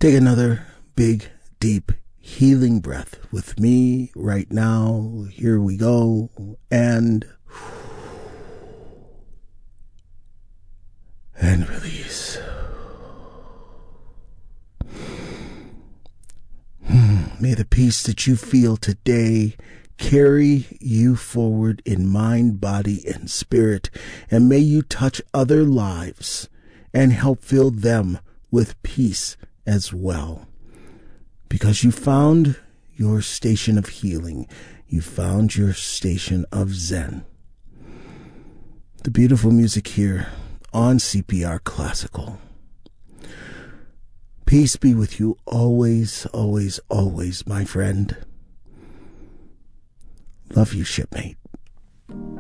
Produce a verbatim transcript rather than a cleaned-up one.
Take another big, deep, healing breath with me right now. Here we go. And and release. May the peace that you feel today carry you forward in mind, body, and spirit. And may you touch other lives and help fill them with peace as well. Because you found your station of healing. You found your station of Zen. The beautiful music here on C P R Classical. Peace be with you always, always, always, my friend. Love you, shipmate.